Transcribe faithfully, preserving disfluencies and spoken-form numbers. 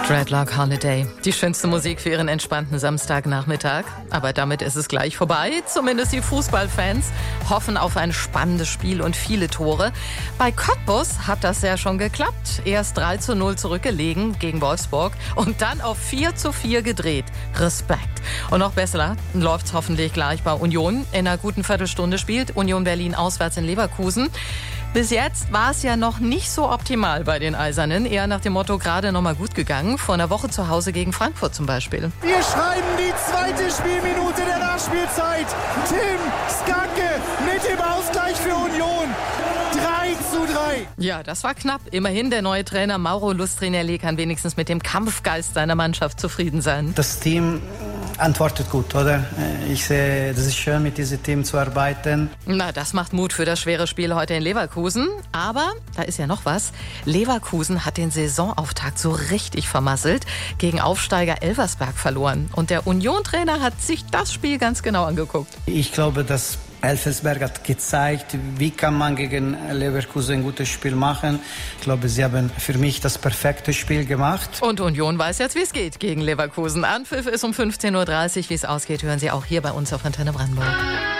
Dreadlock Holiday. Die schönste Musik für Ihren entspannten Samstagnachmittag. Aber damit ist es gleich vorbei. Zumindest die Fußballfans hoffen auf ein spannendes Spiel und viele Tore. Bei Cottbus hat das ja schon geklappt. Erst drei zu null zurückgelegen gegen Wolfsburg und dann auf vier zu vier gedreht. Respekt. Und noch besser läuft's hoffentlich gleich bei Union. In einer guten Viertelstunde spielt Union Berlin auswärts in Leverkusen. Bis jetzt war es ja noch nicht so optimal bei den Eisernen. Eher nach dem Motto, gerade noch mal gut gegangen. Vor einer Woche zu Hause gegen Frankfurt zum Beispiel. Wir schreiben die zweite Spielminute der Nachspielzeit. Tim Skarke mit dem Ausgleich für Union. drei zu drei. Ja, das war knapp. Immerhin, der neue Trainer Mauro Lustrinelli kann wenigstens mit dem Kampfgeist seiner Mannschaft zufrieden sein. Das Team antwortet gut, oder? Ich sehe, das ist schön, mit diesem Team zu arbeiten. Na, das macht Mut für das schwere Spiel heute in Leverkusen. Aber da ist ja noch was. Leverkusen hat den Saisonauftakt so richtig vermasselt. Gegen Aufsteiger Elversberg verloren. Und der Union-Trainer hat sich das Spiel ganz genau angeguckt. Ich glaube, dass Elversberg hat gezeigt, wie kann man gegen Leverkusen ein gutes Spiel machen. Ich glaube, sie haben für mich das perfekte Spiel gemacht. Und Union weiß jetzt, wie es geht gegen Leverkusen. Anpfiff ist um fünfzehn Uhr dreißig. Wie es ausgeht, hören Sie auch hier bei uns auf Antenne Brandenburg.